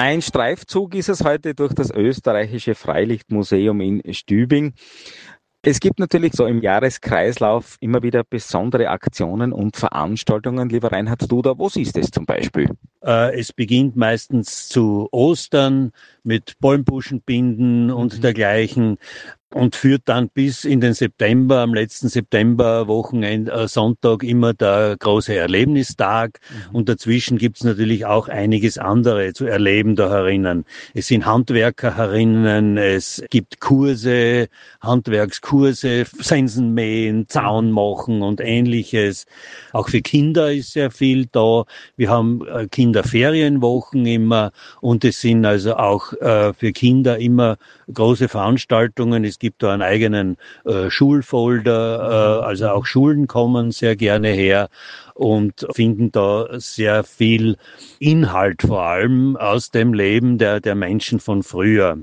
Ein Streifzug ist es heute durch das österreichische Freilichtmuseum in Stübing. Es gibt natürlich so im Jahreskreislauf immer wieder besondere Aktionen und Veranstaltungen. Lieber Reinhard Duda, was ist es zum Beispiel? Es beginnt meistens zu Ostern mit Palmbuschenbinden und dergleichen und führt dann bis in den September, am letzten September-Wochenende, Sonntag immer der große Erlebnistag. Und dazwischen gibt's natürlich auch einiges andere zu erleben da herinnen. Es sind Handwerker herinnen, es gibt Kurse, Handwerkskurse, Sensen mähen, Zaun machen und Ähnliches. Auch für Kinder ist sehr viel da. Wir haben Kinderferienwochen immer und es sind also auch für Kinder immer große Veranstaltungen. Es gibt da einen eigenen Schulfolder, also auch Schulen kommen sehr gerne her und finden da sehr viel Inhalt vor allem aus dem Leben der Menschen von früher.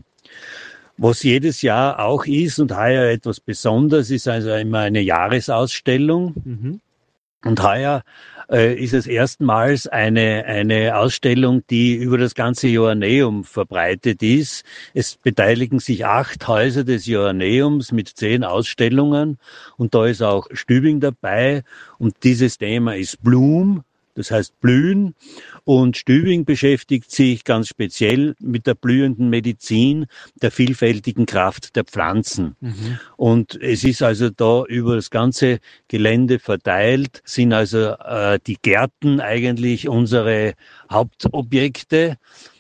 Was jedes Jahr auch ist und heuer etwas Besonderes ist, also immer eine Jahresausstellung. Und heuer ist es erstmals eine Ausstellung, die über das ganze Joanneum verbreitet ist. Es beteiligen sich 8 Häuser des Joanneums mit 10 Ausstellungen und da ist auch Stübing dabei und dieses Thema ist Bloom, das heißt Blühen. Und Stübing beschäftigt sich ganz speziell mit der blühenden Medizin, der vielfältigen Kraft der Pflanzen. Und es ist also da über das ganze Gelände verteilt, sind also die Gärten eigentlich unsere Hauptobjekte.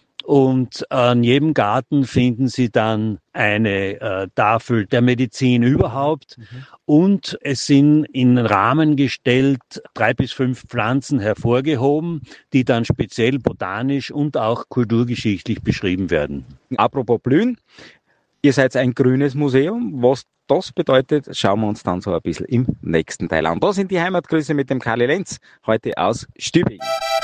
Und an jedem Garten finden Sie dann eine Tafel der Medizin überhaupt. Und es sind in Rahmen gestellt 3 bis 5 Pflanzen hervorgehoben, die dann speziell botanisch und auch kulturgeschichtlich beschrieben werden. Apropos Blühen, ihr seid ein grünes Museum. Was das bedeutet, schauen wir uns dann so ein bisschen im nächsten Teil an. Da sind die Heimatgrüße mit dem Karli Lenz, heute aus Stübing.